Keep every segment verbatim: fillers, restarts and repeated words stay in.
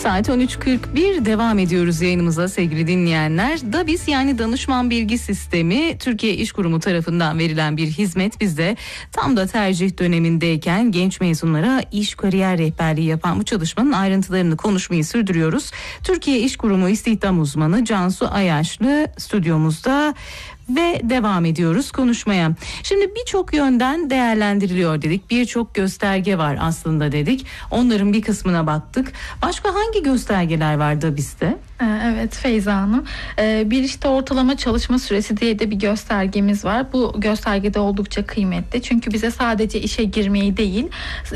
Saat on üç kırk bir devam ediyoruz yayınımıza sevgili dinleyenler. DABİS yani Danışman Bilgi Sistemi Türkiye İş Kurumu tarafından verilen bir hizmet. Biz de tam da tercih dönemindeyken genç mezunlara iş kariyer rehberliği yapan bu çalışmanın ayrıntılarını konuşmayı sürdürüyoruz. Türkiye İş Kurumu İstihdam Uzmanı Cansu Ayaşlı stüdyomuzda ve devam ediyoruz konuşmaya. Şimdi birçok yönden değerlendiriliyor dedik. Birçok gösterge var aslında dedik. Onların bir kısmına baktık. Başka hangi göstergeler vardı bizde? Evet Feyza Hanım. Bir işte ortalama çalışma süresi diye de bir göstergemiz var. Bu göstergede oldukça kıymetli. Çünkü bize sadece işe girmeyi değil,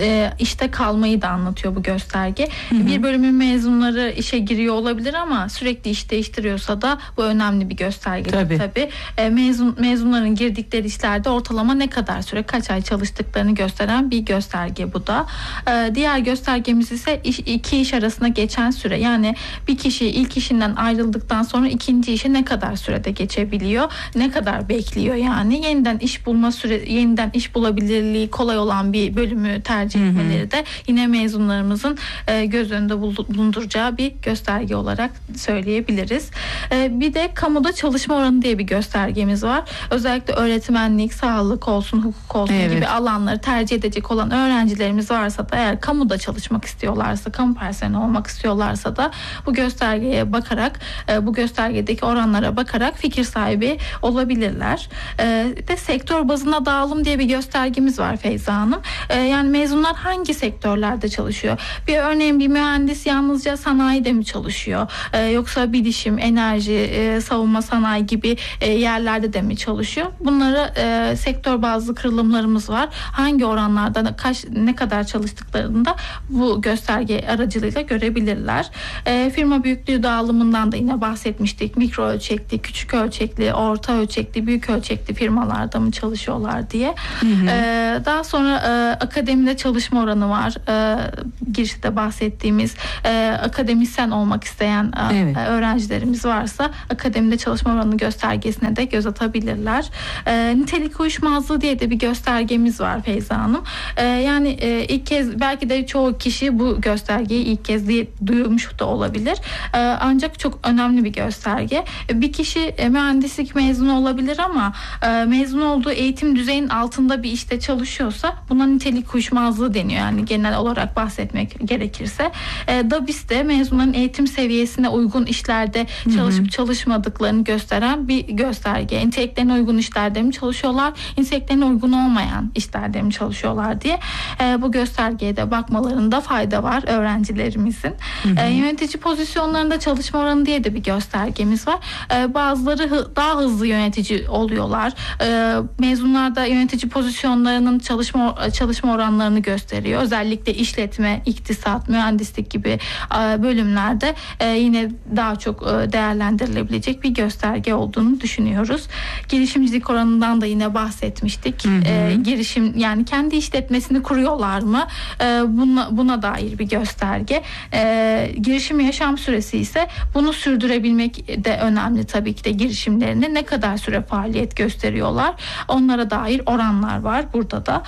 işte kalmayı da anlatıyor bu gösterge. Hı hı. Bir bölümün mezunları işe giriyor olabilir ama sürekli iş değiştiriyorsa da bu önemli bir gösterge. Tabii. Tabii. Mezun, mezunların girdikleri işlerde ortalama ne kadar süre, kaç ay çalıştıklarını gösteren bir gösterge bu da. Diğer göstergemiz ise iş, iki iş arasında geçen süre. Yani bir kişi ilk işinden ayrıldıktan sonra ikinci işe ne kadar sürede geçebiliyor, ne kadar bekliyor yani. Yeniden iş bulma süre, yeniden iş bulabilirliği kolay olan bir bölümü tercih Hı-hı. etmeleri de yine mezunlarımızın e, göz önünde bulunduracağı bir gösterge olarak söyleyebiliriz. E, bir de kamuda çalışma oranı diye bir göstergemiz var. Özellikle öğretmenlik, sağlık olsun, hukuk olsun evet. gibi alanları tercih edecek olan öğrencilerimiz varsa da, eğer kamuda çalışmak istiyorlarsa, kamu personeli olmak istiyorlarsa da bu göstergeye bakarak, bu göstergedeki oranlara bakarak fikir sahibi olabilirler. De sektör bazında dağılım diye bir göstergemiz var Feyza Hanım. Yani mezunlar hangi sektörlerde çalışıyor? Bir örneğin bir mühendis yalnızca sanayide mi çalışıyor? Yoksa bilişim, enerji, savunma sanayi gibi yerlerde de mi çalışıyor? Bunlara sektör bazlı kırılımlarımız var. Hangi oranlarda kaç, ne kadar çalıştıklarını da bu gösterge aracılığıyla görebilirler. Firma büyüklüğü dağılımından da yine bahsetmiştik. Mikro ölçekli, küçük ölçekli, orta ölçekli, büyük ölçekli firmalarda mı çalışıyorlar diye. Hı hı. Ee, daha sonra e, akademide çalışma oranı var. E, girişte bahsettiğimiz e, akademisyen olmak isteyen evet. e, öğrencilerimiz varsa akademide çalışma oranı göstergesine de göz atabilirler. E, nitelik uyuşmazlığı diye de bir göstergemiz var Feyza Hanım. E, yani e, ilk kez, belki de çoğu kişi bu göstergeyi ilk kez diye duymuş da olabilir. E, ancak çok önemli bir gösterge. Bir kişi mühendislik mezunu olabilir ama mezun olduğu eğitim düzeyinin altında bir işte çalışıyorsa buna nitelik uyuşmazlığı deniyor. Yani genel olarak bahsetmek gerekirse. DABİS de mezunların eğitim seviyesine uygun işlerde çalışıp Hı-hı. çalışmadıklarını gösteren bir gösterge. Niteliklerine uygun işlerde mi çalışıyorlar, niteliklerine uygun olmayan işlerde mi çalışıyorlar diye bu göstergeye de bakmalarında fayda var öğrencilerimizin. Hı-hı. Yönetici pozisyonlarında çalışma oranı diye de bir göstergemiz var. Ee, bazıları hı, daha hızlı yönetici oluyorlar. Ee, mezunlar da yönetici pozisyonlarının çalışma çalışma oranlarını gösteriyor. Özellikle işletme, iktisat, mühendislik gibi e, bölümlerde e, yine daha çok e, değerlendirilebilecek bir gösterge olduğunu düşünüyoruz. Girişimcilik oranından da yine bahsetmiştik. Hı hı. E, girişim yani kendi işletmesini kuruyorlar mı? E, buna, buna dair bir gösterge. E, girişim yaşam süresi ise bunu sürdürebilmek de önemli tabii ki de girişimlerinde ne kadar süre faaliyet gösteriyorlar. Onlara dair oranlar var burada da.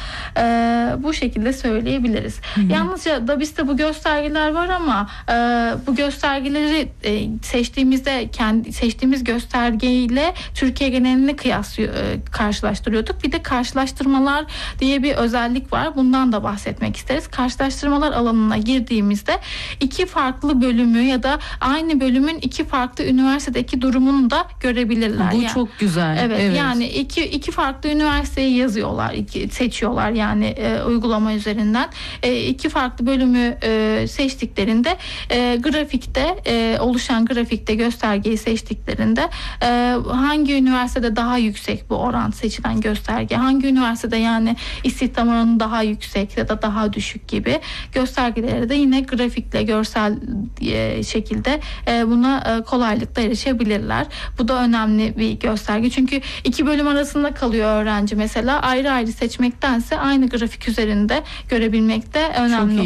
Ee, bu şekilde söyleyebiliriz. Hı hı. Yalnızca DABİS'te bu göstergeler var ama e, bu göstergeleri e, seçtiğimizde kendi seçtiğimiz göstergeyle Türkiye genelini kıyaslıyor, e, karşılaştırıyorduk. Bir de karşılaştırmalar diye bir özellik var. Bundan da bahsetmek isteriz. Karşılaştırmalar alanına girdiğimizde iki farklı bölümü ya da aynı bölümün iki farklı üniversitedeki durumunu da görebilirler. Bu yani, çok güzel. Evet, evet. Yani iki iki farklı üniversiteyi yazıyorlar, iki, seçiyorlar yani e, uygulama üzerinden. E, iki farklı bölümü e, seçtiklerinde e, grafikte e, oluşan grafikte göstergeyi seçtiklerinde e, hangi üniversitede daha yüksek bu oran seçilen gösterge, hangi üniversitede yani istihdam oranı daha yüksek ya da daha düşük gibi göstergelere de yine grafikle görsel e, şekilde e, buna e, kolaylıkla erişebilirler. Bu da önemli bir gösterge. Çünkü iki bölüm arasında kalıyor öğrenci mesela. Ayrı ayrı seçmektense aynı grafik üzerinde görebilmek de önemli. Çok iyi.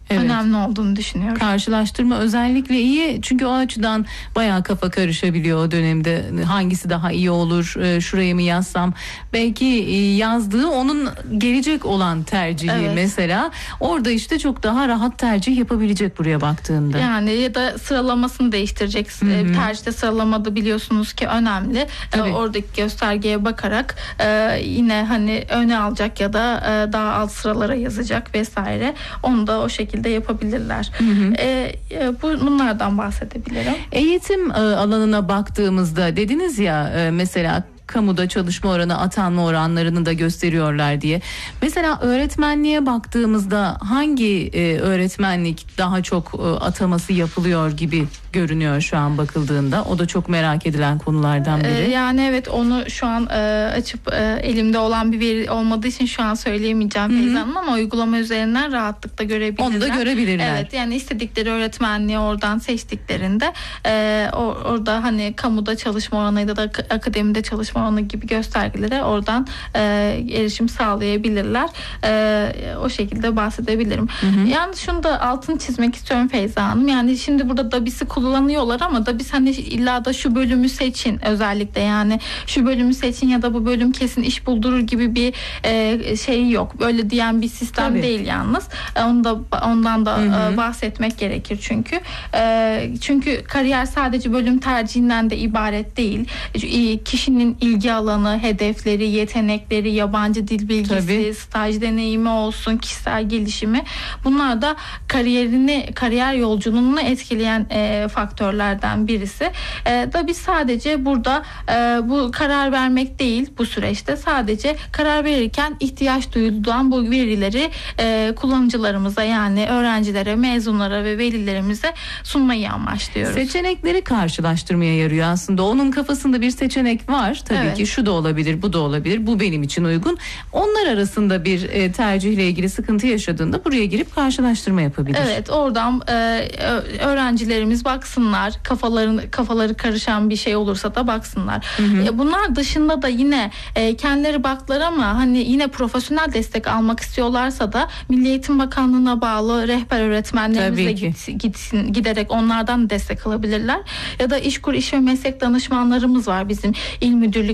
Evet. önemli olduğunu düşünüyorum. Karşılaştırma özellikle iyi çünkü o açıdan bayağı kafa karışabiliyor o dönemde. Hangisi daha iyi olur, e, şuraya mı yazsam? Belki e, yazdığı onun gelecek olan tercihi Evet. mesela. Orada işte çok daha rahat tercih yapabilecek buraya baktığında. Yani ya da sıralamasını değiştirecek. Hı hı. Tercihte sıralamada biliyorsunuz ki önemli. Tabii. E, oradaki göstergeye bakarak e, yine hani öne alacak ya da e, daha alt sıralara yazacak vesaire. Onu da o şekilde yapabilirler. Hı hı. E, e, bu bunlardan bahsedebilirim. Eğitim e, alanına baktığımızda dediniz ya e, mesela kamuda çalışma oranı atanma oranlarını da gösteriyorlar diye. Mesela öğretmenliğe baktığımızda hangi e, öğretmenlik daha çok e, ataması yapılıyor gibi görünüyor şu an bakıldığında. O da çok merak edilen konulardan biri. Ee, yani evet onu şu an e, açıp e, elimde olan bir veri olmadığı için şu an söyleyemeyeceğim Feyza Hanım ama uygulama üzerinden rahatlıkla görebilirler. Onu da görebilirler. Evet, yani istedikleri öğretmenliği oradan seçtiklerinde e, o, orada hani kamuda çalışma oranı ya da akademide çalışma oranı gibi göstergelere oradan e, erişim sağlayabilirler. E, o şekilde bahsedebilirim. Hı hı. Yani şunu da altını çizmek istiyorum Feyza Hanım. Yani şimdi burada DABİS'i kullanıyorlar ama DABİS hani illa da şu bölümü seçin özellikle, yani şu bölümü seçin ya da bu bölüm kesin iş buldurur gibi bir e, şey yok. Böyle diyen bir sistem Tabii. değil yalnız. E, onu da ondan da Hı hı. e, bahsetmek gerekir çünkü. E, çünkü kariyer sadece bölüm tercihinden de ibaret değil. E, kişinin ilgi alanı, hedefleri, yetenekleri, yabancı dil bilgisi, Tabii. staj deneyimi olsun, kişisel gelişimi, bunlar da kariyerini, kariyer yolculuğunu etkileyen e, faktörlerden birisi. E, da biz sadece burada e, bu karar vermek değil, bu süreçte sadece karar verirken ihtiyaç duyulan bu verileri e, kullanıcılarımıza, yani öğrencilere, mezunlara ve velilerimize sunmayı amaçlıyoruz. Seçenekleri karşılaştırmaya yarıyor aslında. Onun kafasında bir seçenek var. Tabii Evet. ki şu da olabilir, bu da olabilir. Bu benim için uygun. Onlar arasında bir e, tercihle ilgili sıkıntı yaşadığında buraya girip karşılaştırma yapabilir. Evet, oradan e, öğrencilerimiz baksınlar, kafaların kafaları karışan bir şey olursa da baksınlar. Hı hı. E, bunlar dışında da yine e, kendileri baktılar ama hani yine profesyonel destek almak istiyorlarsa da Milli Eğitim Bakanlığı'na bağlı rehber öğretmenlerimizle Tabii ki. git, gitsin, giderek onlardan destek alabilirler. Ya da İşkur İş ve Meslek danışmanlarımız var bizim il müdürlük